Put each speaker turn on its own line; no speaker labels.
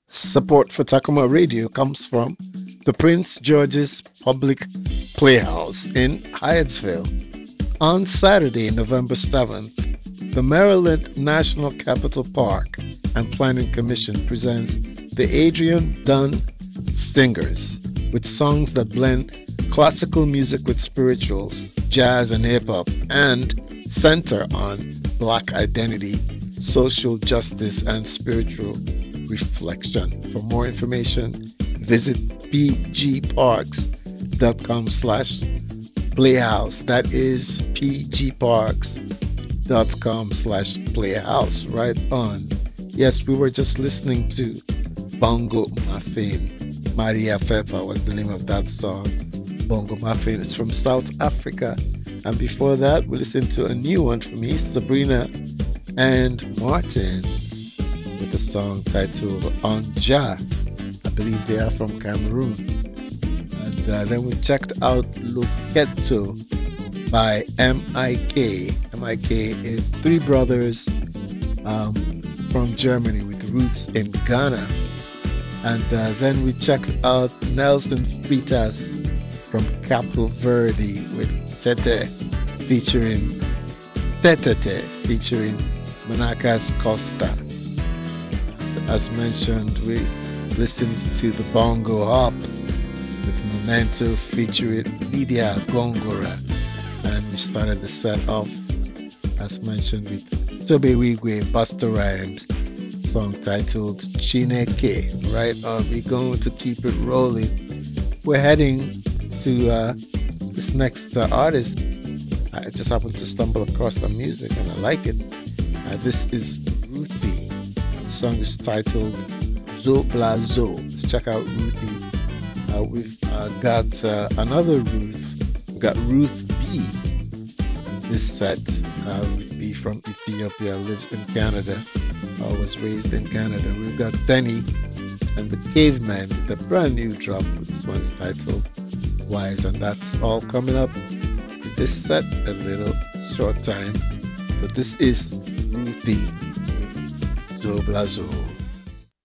Support for Takoma Radio comes from the Prince George's Public Playhouse in Hyattsville. On Saturday, November 7th, the Maryland National Capital Park and Planning Commission presents the Adrian Dunn Singers with songs that blend classical music with spirituals, jazz, and hip hop, and center on Black identity, social justice, and spiritual reflection. For more information, visit pgparks.com/playhouse. That is pgparks.com/playhouse. Right on. Yes, we were just listening to Bongo Muffin. Maria Fefa was the name of that song. Bongo Muffin is from South Africa. And before that, we listened to a new one from me, Sabrina and Martin, with a song titled Anja. I believe they are from Cameroon. And then we checked out Loketo by MIK. MIK is three brothers from Germany with roots in Ghana. And then we checked out Nelson Fritas from Capo Verde with Tete featuring Manacas Costa. As mentioned, we listened to the Bongo Hop with Memento featuring Lydia Gongora. And we started the set off, as mentioned, with Tobe Wigwe, Busta Rhymes, song titled Chineke. Right on, we're going to keep it rolling. We're heading to this next artist. I just happened to stumble across some music and I like it. This is Ruthie. The song is titled Zo Bla Zo. Let's check out Ruthie. We've got another Ruth. We've got Ruth B. This set. Ruth B from Ethiopia, lives in Canada. Was raised in Canada. We've got Tenny and the Caveman with a brand new drop. This one's titled Wise, and that's all coming up in this set a little short time. So this is Ruthie with Zo Bla Zo.